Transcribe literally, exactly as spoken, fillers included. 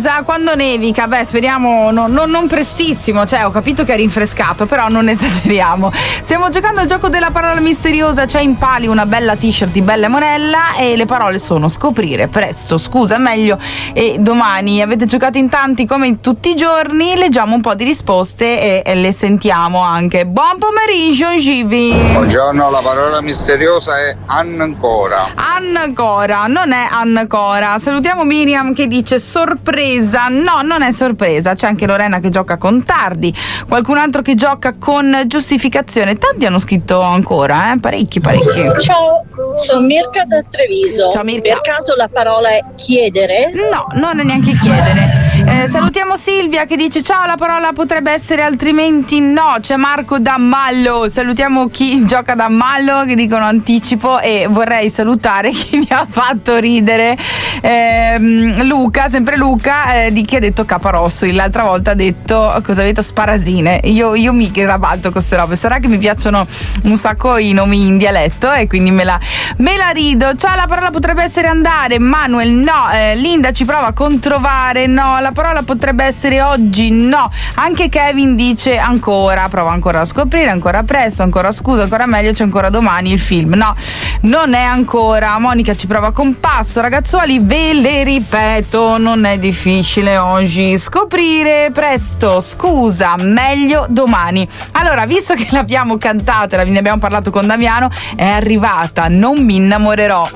sorpresa quando nevica. Beh, speriamo no, no, non prestissimo. Cioè, ho capito che è rinfrescato, però non esageriamo. Stiamo giocando al gioco della parola misteriosa. C'è in palio una bella t-shirt di Bella Monella e le parole sono scoprire, presto, scusa, meglio e domani. Avete giocato in tanti come in tutti i giorni. Leggiamo un po' di risposte e, e le sentiamo anche. Buon pomeriggio, Givi. Buongiorno, la parola misteriosa è ancora. Ancora, non è ancora. Salutiamo Miriam che dice sorpresa. No, non è sorpresa. C'è anche Lorena che gioca con tardi, qualcun altro che gioca con giustificazione. Tanti hanno scritto ancora, eh? Parecchi, parecchi. Ciao, sono Mirka da Treviso. Ciao Mirka. Per caso la parola è chiedere? No, non è neanche chiedere. Eh, salutiamo Silvia che dice ciao, la parola potrebbe essere altrimenti no. C'è Marco da Mallo. Salutiamo chi gioca da Mallo che dicono anticipo, e vorrei salutare chi mi ha fatto ridere, eh, Luca, sempre Luca, eh, di chi ha detto Caparosso. L'altra volta ha detto, cosa avete, Sparasine. Io, io mi rabatto con queste robe. Sarà che mi piacciono un sacco i nomi in dialetto e quindi me la, me la rido. Ciao, la parola potrebbe essere andare. Manuel no. eh, Linda ci prova a controvare. No, la parola potrebbe essere oggi. No. Anche Kevin dice ancora, prova ancora a scoprire, ancora presto, ancora scusa, ancora meglio, c'è ancora domani il film. No, non è ancora. Monica ci prova con passo. Ragazzuoli, ve le ripeto, non è difficile oggi. Scoprire, presto, scusa, meglio, domani. Allora, visto che l'abbiamo cantata, ne abbiamo parlato con Damiano, è arrivata Non mi innamorerò.